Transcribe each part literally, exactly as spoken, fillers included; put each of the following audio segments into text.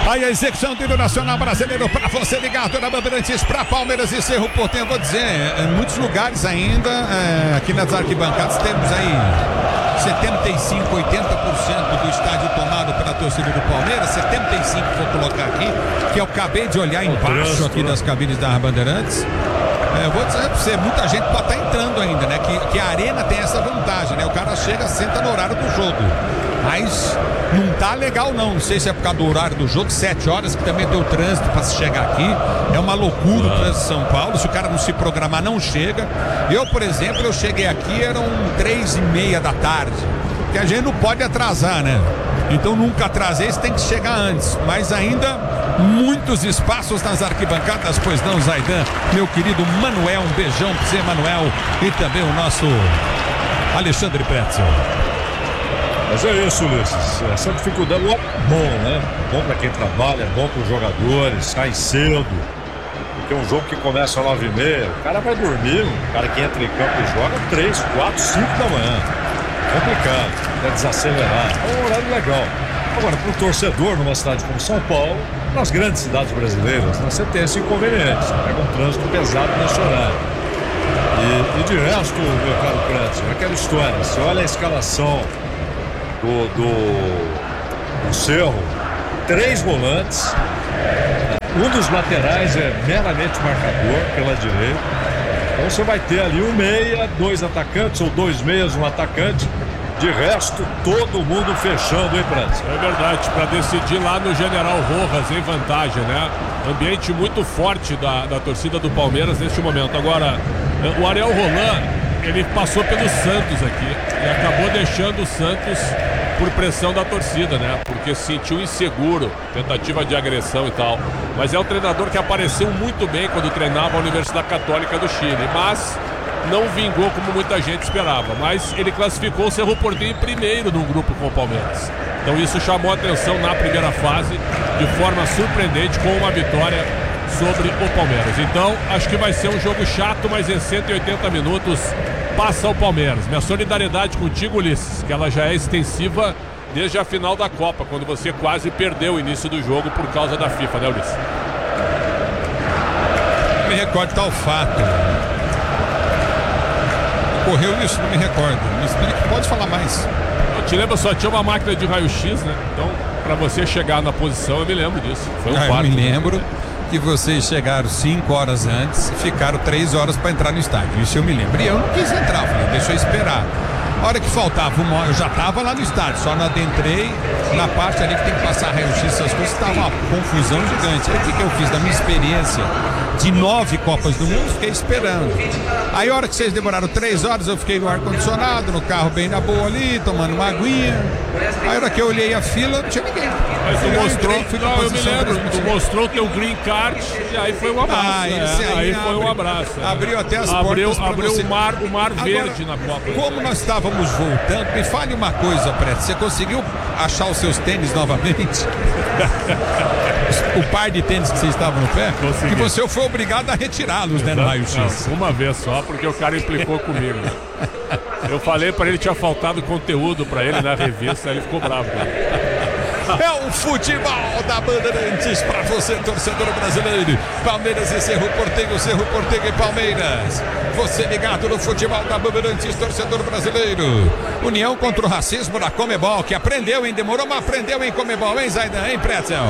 Aí a execução do Nacional Brasileiro para você ligado na Bandeirantes para Palmeiras e Cerro Porteño. Vou dizer, em muitos lugares ainda, é, aqui nas arquibancadas, temos aí setenta e cinco, oitenta por cento do estádio tomado pela torcida do Palmeiras. setenta e cinco por cento vou colocar aqui, que eu acabei de olhar embaixo aqui das cabines da Bandeirantes. É, eu vou dizer pra você, muita gente pode estar entrando ainda, né? Que, que a arena tem essa vantagem, né? O cara chega, senta no horário do jogo. Mas não tá legal não, não sei se é por causa do horário do jogo, sete horas, que também tem o trânsito para se chegar aqui. É uma loucura o trânsito de São Paulo, se o cara não se programar não chega. Eu, por exemplo, eu cheguei aqui, eram três e meia da tarde, que a gente não pode atrasar, né? Então nunca atrasei, você tem que chegar antes. Mas ainda muitos espaços nas arquibancadas, pois não, Zaidan? Meu querido Manuel, um beijão pra você, Manuel. E também o nosso Alexandre Pretzel. Mas é isso, Ulisses. Essa dificuldade é bom, né? Bom pra quem trabalha, é bom pros jogadores, sai cedo. Porque é um jogo que começa às nove e meia, o cara vai dormir, o cara que entra em campo e joga três, quatro, cinco da manhã. Complicado, é desacelerar. É um horário legal. Agora, pro torcedor numa cidade como São Paulo, nas grandes cidades brasileiras, você tem esse inconveniente. Você pega um trânsito pesado nesse horário. E, e de resto, meu caro Pretzel, aquela história, você olha a escalação Do, do, do Cerro, três volantes, um dos laterais é meramente marcador pela direita, então você vai ter ali um meia, dois atacantes ou dois meias, um atacante, de resto todo mundo fechando, hein, França? É verdade, para decidir lá no General Rojas em vantagem, né? Ambiente muito forte da, da torcida do Palmeiras neste momento. Agora, o Ariel Roland, ele passou pelo Santos aqui e acabou deixando o Santos por pressão da torcida, né? Porque se sentiu inseguro, tentativa de agressão e tal. Mas é um treinador que apareceu muito bem quando treinava a Universidade Católica do Chile, mas não vingou como muita gente esperava. Mas ele classificou o Cerro Porteño primeiro no grupo com o Palmeiras. Então isso chamou a atenção na primeira fase de forma surpreendente, com uma vitória sobre o Palmeiras. Então acho que vai ser um jogo chato, mas em cento e oitenta minutos passa o Palmeiras. Minha solidariedade contigo, Ulisses, que ela já é extensiva desde a final da Copa, quando você quase perdeu o início do jogo por causa da FIFA, né, Ulisses? Não me recordo tal fato. Ocorreu isso, não me recordo. Me explique, pode falar mais. Eu te lembro, só tinha uma máquina de raio-x, né? Então, pra você chegar na posição, eu me lembro disso. Foi um ah, quarto. Eu me lembro que vocês chegaram cinco horas antes e ficaram três horas para entrar no estádio. Isso eu me lembro. E eu não quis entrar, falei, deixa eu esperar. A hora que faltava uma hora, eu já estava lá no estádio, só não adentrei na parte ali que tem que passar raio-x, essas coisas, estava uma confusão gigante. Aí o que, que eu fiz da minha experiência de nove Copas do Mundo? Fiquei esperando. Aí a hora que vocês demoraram três horas, eu fiquei no ar-condicionado, no carro bem na boa ali, tomando uma aguinha. Aí a hora que eu olhei a fila, não tinha ninguém. Mas tu eu mostrou, entrei, não, eu me lembro, tu mostrou o teu green card e aí foi um abraço. Ah, esse é, aí, aí abre, foi um abraço. Abriu até as abriu, portas. Abriu você... o mar, o mar Agora, verde na Copa. Como nós estávamos voltando, me fale uma coisa, Preto. Você conseguiu achar os seus tênis novamente? O par de tênis que você estava no pé? Consegui. Que você foi obrigado a retirá-los, né, no raio-x. Uma vez só, porque o cara implicou comigo. Eu falei pra ele que tinha faltado conteúdo pra ele na revista, aí ele ficou bravo, cara. É o futebol da Bandeirantes para você, torcedor brasileiro. Palmeiras e Cerro Porteño, Cerro Porteño e Palmeiras. Você ligado no futebol da Bandeirantes, torcedor brasileiro. União contra o racismo da Comebol, que aprendeu, hein? Demorou, mas aprendeu em Comebol, hein, Zaidan, hein, Pretzel?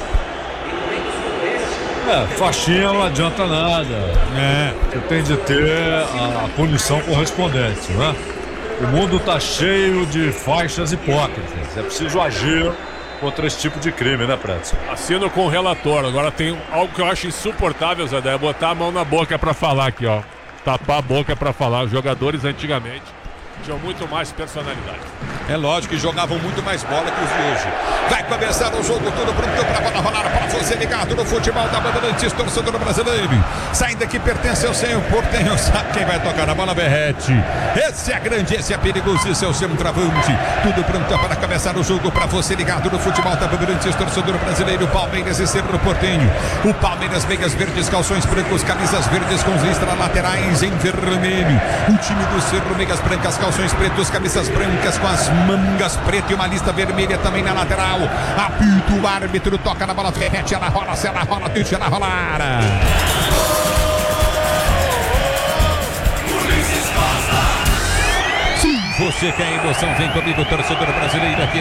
É, faixinha não adianta nada. É. Você tem de ter a, a punição correspondente, né? O mundo tá cheio de faixas hipócritas. É preciso agir contra esse tipo de crime, né, Pretzel? Assino com o relator. Agora tem algo que eu acho insuportável, Zé, é botar a mão na boca pra falar aqui, ó. Tapar a boca pra falar. Os jogadores antigamente tinham muito mais personalidade. É lógico que jogavam muito mais bola que os de hoje. Vai começar o jogo, tudo pronto para bola rolar para você ligado no futebol da Bandeirantes, torcedor brasileiro. Saindo aqui pertence ao Cerro Porteño, sabe quem vai tocar na bola? Berrete. Esse é grande, esse é perigoso, esse é o centroavante. Tudo pronto para começar o jogo para você ligado no futebol da Bandeirantes, torcedor brasileiro. Palmeiras e Cerro Porteño. O Palmeiras, meias verdes, calções brancos, camisas verdes com listras laterais em vermelho. O time do Cerro, meias brancas, calções calções pretos, camisas brancas com as mangas pretas e uma lista vermelha também na lateral. Apita o árbitro, toca na bola, mete, ela rola, se ela rola, deixa ela rolar. Sim, você quer emoção, vem comigo, torcedor brasileiro aqui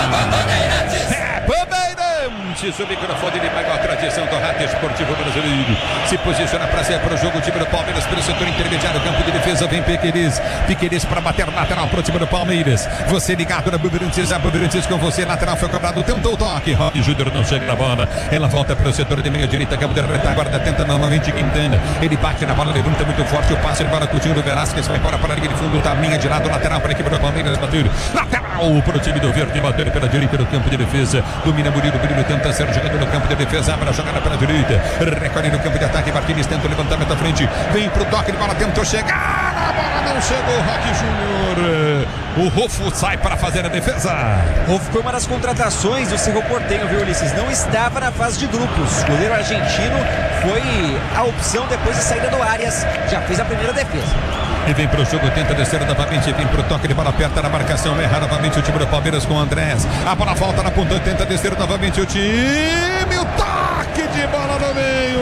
na... É, Bandeirantes, o microfone de maior tradição do rádio esportivo brasileiro. Se posiciona para ser para o jogo, o time do Palmeiras pelo setor intermediário, campo de defesa, vem Piqueires, Piqueires para bater lateral para o time do Palmeiras. Você ligado na Bandeirantes, a Bandeirantes com você, lateral foi cobrado, tentou o toque, Roque Júnior não chega na bola, ela volta para o setor de meia direita, campo de retaguarda, tenta novamente Quintana, ele bate na bola, levanta muito forte o passe, para Coutinho do Velasquez, vai embora para a linha de fundo, tá linha de lado, lateral para a equipe do Palmeiras, bater, lateral para o time do Verde, bater pela direita do campo de defesa, domina Murilo, Murilo tenta ser jogador no campo de defesa, abre a jogada pela direita, recolhe no campo de ataque, Martins tenta o levantamento à frente, vem pro toque de bola, tentou chegar, a bola não chegou, Roque Júnior, o Rofo sai para fazer a defesa. Rofo foi uma das contratações do Cerro Porteño, viu, Ulisses? Não estava na fase de grupos, o goleiro argentino foi a opção depois da saída do Arias, já fez a primeira defesa. E vem pro jogo, tenta descer novamente, vem pro toque de bola, aperta na marcação, erra novamente o time do Palmeiras com o Andrés. A bola volta na ponta, tenta descer novamente o time, o toque de bola no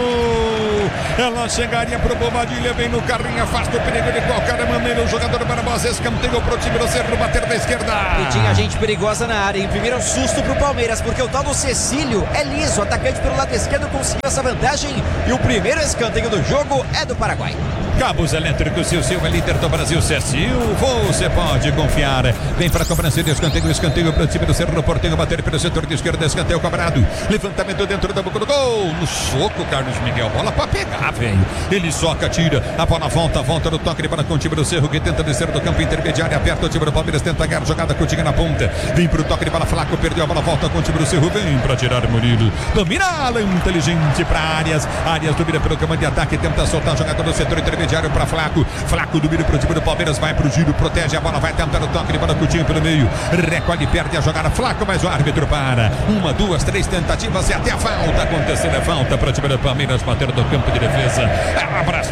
meio. Ela chegaria pro Bobadilha, vem no carrinho, afasta o perigo de qualquer maneira. O jogador Barbosa escanteio pro time do Cerro, bater da esquerda. E tinha gente perigosa na área, em primeiro susto pro Palmeiras, porque o tal do Cecílio é liso, atacante pelo lado esquerdo conseguiu essa vantagem e o primeiro escanteio do jogo é do Paraguai. Cabos elétricos, se o seu é líder do Brasil, Cecil, você pode confiar. Vem para a cobrança de escanteio, escanteio para o time do Cerro Porteño, bater pelo setor de esquerda, escanteio cobrado. Levantamento dentro da boca do gol. No soco, Carlos Miguel, bola para pegar, velho. Ele soca, tira, a bola volta, volta no toque de bola com o time do Cerro, que tenta descer do campo intermediário, aperta o time do Palmeiras, tenta ganhar jogada, Coutinho na ponta. Vem pro toque de bola, Flaco, perdeu a bola, volta com o time do Cerro, vem para tirar Murilo. Domina, inteligente para Arias. Arias domina pelo campo de ataque, tenta soltar a jogada do setor intermediário para Flaco, Flaco domina para o time do Palmeiras, vai para o giro, protege a bola, vai tentar o toque de bola, Coutinho pelo meio, recolhe, perde a jogada, Flaco, mas o árbitro para, uma, duas, três tentativas e até a falta, acontecendo a falta para o time do Palmeiras, bater do campo de defesa, Abras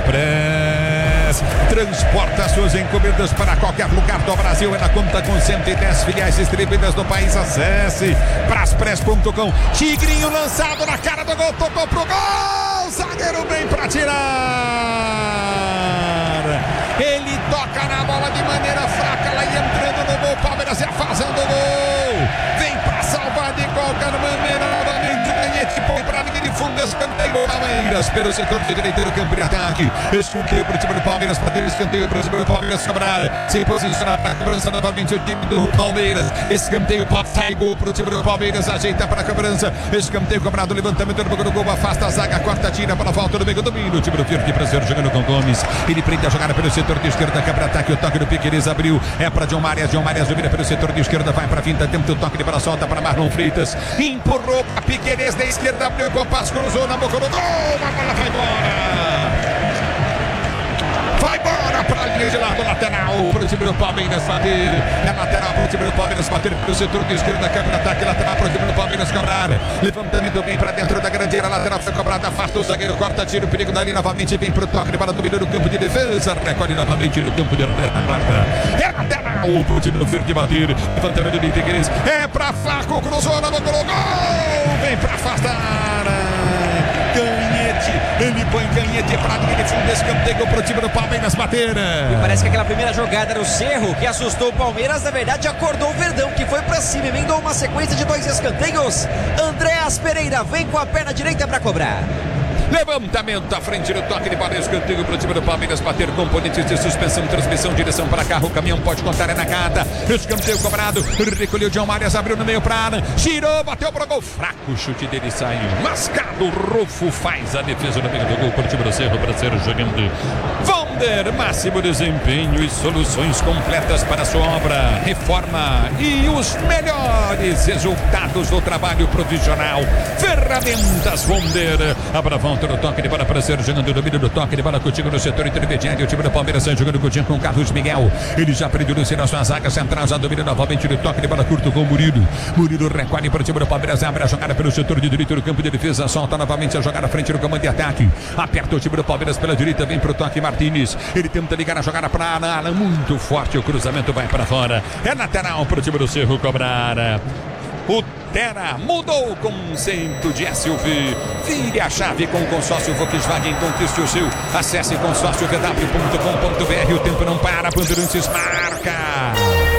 Press, transporta suas encomendas para qualquer lugar do Brasil, ela conta com cento e dez filiais distribuídas no país, acesse braspress ponto com, Tigrinho lançado na cara do gol, tocou pro gol, zagueiro bem para tirar. Ele toca na bola de maneira fraca, lá entrando no gol, Palmeiras é fazendo o gol. Vem pra salvar de qualquer maneira, novamente Canhete põe pra linha de fundo, escanteio Palmeiras pelo setor de direita do campo de ataque. Escanteio pro time do Palmeiras, para ter escanteio pro time do Palmeiras cobrar. Se posiciona pra cobrança novamente o time do Palmeiras. Escanteio, sai gol pro time do Palmeiras, ajeita para a cobrança. Escanteio cobrado, levantamento no do gol, afasta a zaga, quarta tira, para volta no meio, domínio. O time do Verde Brasil jogando com Gomes. Ele prende a jogada pelo setor de esquerda, quebra ataque, o toque do Piqueires abriu, é para John Marias, John Marias domina pelo setor de esquerda, vai para a finta, tenta o toque de bola, solta para Marlon Freitas, empurrou a Piqueires da esquerda, abriu o compasso, cruzou na boca do gol, a bola vai embora. Vai embora para a linha de lado, lateral para o time do Palmeiras bater. É lateral para o time do Palmeiras bater pelo setor de esquerda, quebra ataque, lateral para o time do Palmeiras cobrar. Levantamento bem para dentro da grande área, lateral foi cobrada, afasta o zagueiro, corta, tira o perigo dali novamente, vem para o toque de bola, domina no campo de defesa, recolhe novamente no campo de retaguarda. É lateral para o time do Verde bater. Levantamento de Piqueires, é para Flaco, cruzou na boca do gol, vem para afastar. Canhete, ele põe Canhete para a linha de fundo, escanteio para o time do Palmeiras bater. E parece que aquela primeira jogada no Cerro que assustou o Palmeiras, na verdade acordou o Verdão, que foi para cima, emendou uma sequência de dois escanteios. Andréas Pereira vem com a perna direita para cobrar. Levantamento à frente do toque de bola, escanteio para o time do Palmeiras bater, componentes de suspensão, transmissão, direção para carro, o caminhão pode contar, é na gata, escanteio cobrado, recolheu John Marias, abriu no meio para área, girou, bateu para o gol, fraco, o chute dele saiu, mascado, Rufo faz a defesa no meio do gol para o time do Cerro, para ser jogando. Vonder, máximo desempenho e soluções completas para a sua obra, reforma e os melhores resultados do trabalho profissional. Ferramentas Vonder, a bravão no toque de bola para ser jogando o domínio do toque de bola contigo no setor intermediário. O time do Palmeiras sai jogando contigo com o Carlos Miguel. Ele já prendeu na sua zaga central, já domina novamente no toque de bola curto com o Murilo. Murilo recolhe para o time do Palmeiras, abre a jogada pelo setor de direito do campo de defesa, solta novamente a jogada à frente do comando de ataque. Aperta o time do Palmeiras pela direita, vem para o toque Martins. Bandeirantes. Ele tenta ligar a jogada para a área, muito forte, o cruzamento vai para fora. É lateral para o time do Cerro cobrar. O Terra mudou o conceito de S U V. Vire a chave com o consórcio Volkswagen, conquiste o seu. Acesse consórcio v w ponto com ponto b r. O tempo não para, Bandeirantes marca.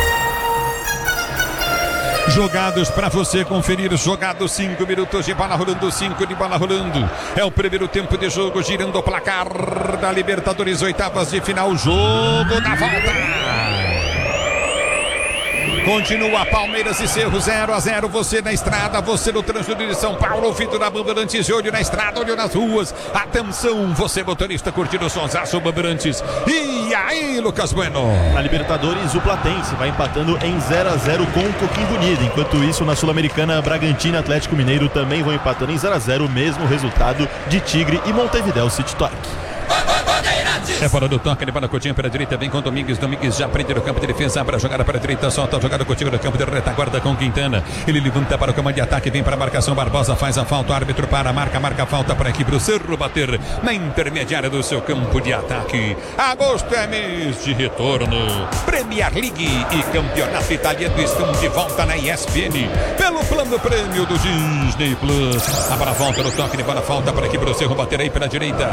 Jogados para você conferir, jogados cinco minutos de bola rolando, cinco de bola rolando. É o primeiro tempo de jogo, girando o placar da Libertadores, oitavas de final, jogo da volta. Continua Palmeiras e Cerro zero a zero. Você na estrada, você no trânsito de São Paulo, ouvido da Bandeirantes, olho na estrada, olho nas ruas. Atenção, você motorista curtindo o sonsaço Bandeirantes. E aí, Lucas Bueno? Na Libertadores, o Platense vai empatando em zero a zero com o Coquimbo Unido. Enquanto isso, na Sul-Americana, Bragantino e Atlético Mineiro também vão empatando em zero a zero, mesmo resultado de Tigre e Montevidéu City Torque. É fora do toque, ele vai na Coutinho para a direita, vem com Domingues, Domingues já prende no campo de defesa, para a jogada para a direita, solta a jogada Coutinho no campo de retaguarda com Quintana, ele levanta para o comando de ataque, vem para a marcação, Barbosa faz a falta, o árbitro para a marca, marca a falta para a equipe do Cerro bater na intermediária do seu campo de ataque. Agosto é mês de retorno, Premier League e Campeonato Italiano estão de volta na E S P N, pelo plano prêmio do Disney Plus. A bola volta no toque de bola, falta para a equipe do Cerro bater aí pela direita.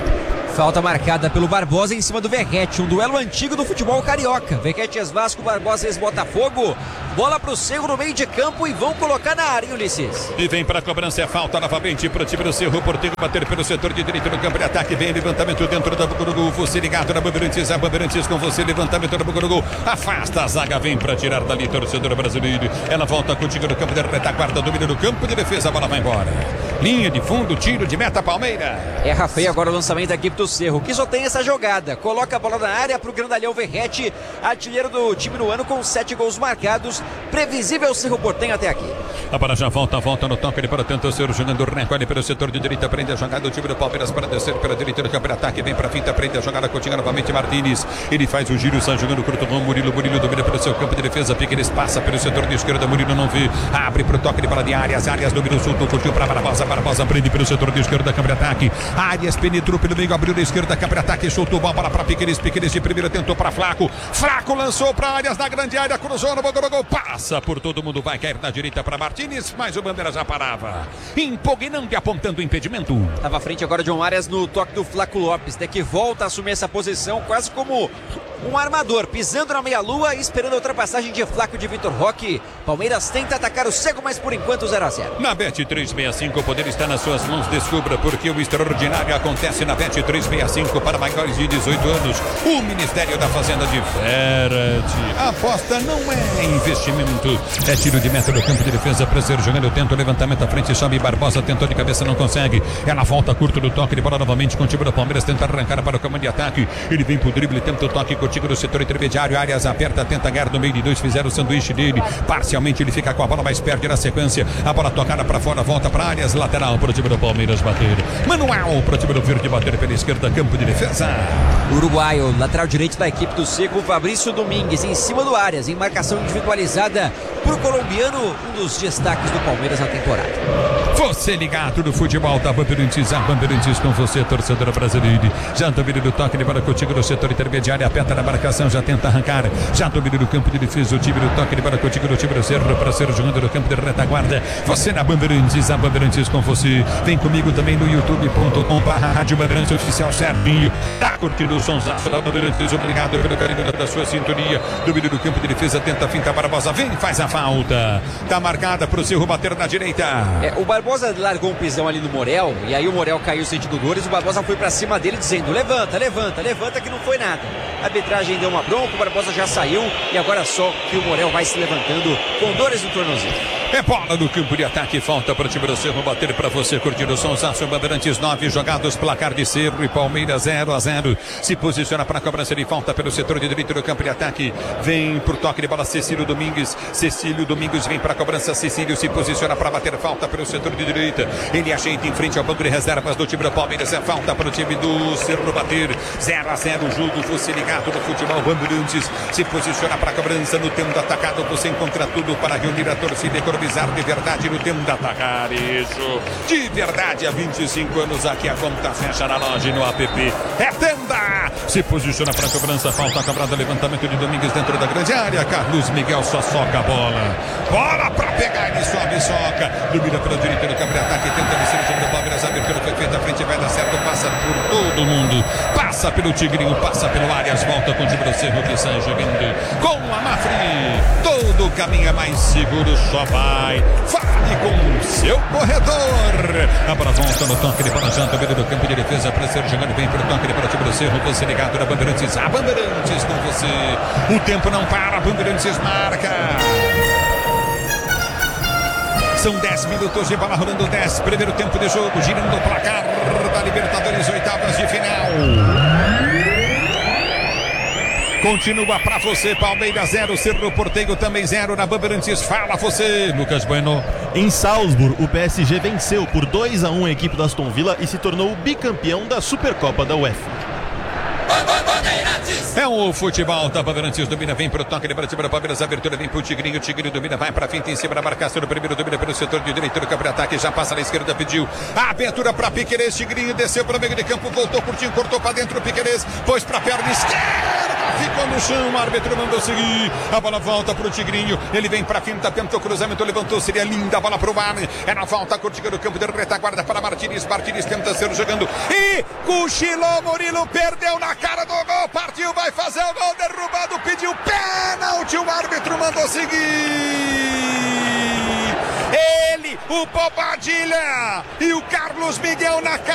Falta marcada pelo Barbosa em cima do Verratti, um duelo antigo do futebol carioca. Verratti ex-Vasco, Barbosa ex-Botafogo. Bola pro Cerro no meio de campo e vão colocar na área, Ulisses. E vem para a cobrança, é falta novamente para o time do Cerro. Porteiro bater pelo setor de direito no campo de ataque. Vem levantamento dentro da boca do gol. Você ligado na Bandeirantes, a Bandeirantes com você. Levantamento da boca do gol. Afasta a zaga, vem para tirar dali, torcedor brasileiro. Ela volta contigo no campo de retaguarda, domina no campo de defesa. A bola vai embora. Linha de fundo, tiro de meta, Palmeiras. Erra feio agora o lançamento da equipe do Cerro, que só tem essa jogada. Coloca a bola na área pro grandalhão Verratti, artilheiro do time no ano com sete gols marcados. Previsível o Cerro Porteño até aqui. A bola já volta, volta no toque, ele para tentar o Cerro jogando recolhe pelo setor de direita, prende a jogada do time do Palmeiras para descer pela direita do campo de ataque, vem para a finta, prende a jogada, continua novamente Martínez, ele faz o giro, sai jogando curto com Murilo, Murilo domina pelo seu campo de defesa, Piqueires passa pelo setor de esquerda, Murilo não vê, abre pro toque de bola de Arias, Arias domina o sulto, curtiu para Barbosa, Barbosa prende pelo setor de esquerda, campo de ataque, Arias penetrou pelo meio, abriu da esquerda, campo de ataque, soltou a bola para Piqueires, Piqueires de primeira tentou para Flaco, Flaco lançou para Arias na grande área, cruzou no gol, gol, passa por todo mundo, vai cair na direita para Martínez, mas o Bandeira já parava, impugnante apontando o impedimento. Estava à frente agora John Arias no toque do Flaco Lopes, né, que volta a assumir essa posição quase como um armador, pisando na meia-lua e esperando a ultrapassagem de Flaco de Vitor Roque. Palmeiras tenta atacar o cego, mas por enquanto zero a zero. Na Bet trezentos e sessenta e cinco, o poder está nas suas mãos. Descubra porque o extraordinário acontece na Bet trezentos e sessenta e cinco para maiores de dezoito anos. O Ministério da Fazenda de Verratti. A aposta não é investimento, é tiro de meta do campo de defesa para ser jogando. Tenta o levantamento à frente, sobe Barbosa, tentou de cabeça, não consegue. Ela volta curto do toque de bola novamente com o time do Palmeiras, tenta arrancar para o comando de ataque. Ele vem pro drible, tenta o toque contigo do setor intermediário. Arias aperta, tenta ganhar no meio de dois, fizeram o sanduíche dele. Parcialmente ele fica com a bola, mas perde na sequência. A bola tocada para fora, volta para Arias, lateral para o time do Palmeiras bater. Manuel para o time do Verde bater pela esquerda, campo de defesa. Uruguaio, lateral direito da equipe do Cerro, Fabrício Domingues em cima do Arias, em marcação individualizada para o colombiano, um dos destaques do Palmeiras na temporada. Você ligado no futebol da Bandeirantes, a Bandeirantes com você, torcedora brasileira. Já domina do toque, ele para contigo no setor intermediário, aperta na marcação, já tenta arrancar, já domina no campo de defesa, o time do toque, ele para contigo no time do Cerro, para ser jogando no campo de retaguarda. Você na Bandeirantes, a Bandeirantes com você. Vem comigo também no youtube ponto com barra Rádio Bandeirantes Oficial Certinho. Tá curtindo o sonsaço da Bandeirantes, obrigado pelo carinho da sua sintonia. Domina do campo de defesa, tenta a finta, Barbosa vem, faz a falta. Tá marcada pro Cerro bater na direita. É, o Barbosa largou um pisão ali no Morel, e aí o Morel caiu sentindo dores, o Barbosa foi pra cima dele dizendo, levanta, levanta, levanta que não foi nada. A arbitragem deu uma bronca, o Barbosa já saiu, e agora só que o Morel vai se levantando com dores no tornozelo. É bola no campo de ataque, falta para o time do Cerro bater para você, curtir o sonsaço. Bandeirantes nove jogados, placar de Cerro e Palmeiras zero a zero. Se posiciona para a cobrança de falta pelo setor de direito do campo de ataque. Vem por toque de bola Cecílio Domingues. Cecílio Domingues vem para a cobrança. Cecílio se posiciona para bater falta pelo setor de direita. Ele ajeita em frente ao banco de reservas do time do Palmeiras. É falta para o time do Cerro bater. zero a zero o jogo. Você ligado no futebol. Bandeirantes se posiciona para a cobrança no tempo do atacado. Você encontra tudo para reunir a torcida e economizar de verdade no tempo de atacar. Isso. De verdade há vinte e cinco anos aqui a conta fecha na loja e no app. É Tenda. se posiciona para a cobrança, falta cobrada, levantamento de Domingues dentro da grande área. Carlos Miguel só soca a bola. Bola para pegar, ele sobe e soca. Domina pela direita do campo de ataque, tenta vencer o jogo do Palmeiras. A abertura foi feita, a frente vai dar certo, passa por todo mundo. Passa pelo Tigrinho, passa pelo Arias, volta com o Gibralcerro que sai jogando com a Mafri. Todo caminho é mais seguro, só vai. Fale com o seu corredor. A bola volta no toque de bola já também do campo de defesa para ser jogando bem pelo toque de bola Gibralcerro. Você ligado na Bandeirantes, a Bandeirantes com você. O tempo não para, a Bandeirantes marca. São dez minutos de bola rolando, dez. Primeiro tempo de jogo, girando o placar da Libertadores, oitavas de final. Continua pra você, Palmeiras zero, Cerro Porteño também zero, na Bandeirantes. Fala você, Lucas Bueno. Em Salzburg, o P S G venceu por dois a um a equipe da Aston Villa e se tornou o bicampeão da Supercopa da UEFA. É o futebol da Bandeirantes, domina, vem pro toque de bola, para Palmeiras, abertura, vem pro Tigrinho, o Tigrinho domina, vai pra frente, em cima da marcação, o primeiro domina pelo setor de direito do campo de ataque, já passa na esquerda, pediu a abertura pra Piquerez, Tigrinho desceu pro meio de campo, voltou curtinho, cortou pra dentro, o Piquerez, pôs pra perna esquerda, ficou no chão, o árbitro mandou seguir, a bola volta pro Tigrinho, ele vem pra finta, tentou o cruzamento, levantou, seria linda a bola pro ar, é na volta, curtinha do campo de retaguarda para Martínez, Martínez tenta ser jogando, e cochilou, Murilo perdeu na cara do gol, partiu, vai fazer o gol, derrubado, pediu pênalti, o árbitro mandou seguir. Ele, o Bobadilha e o Carlos Miguel na cara.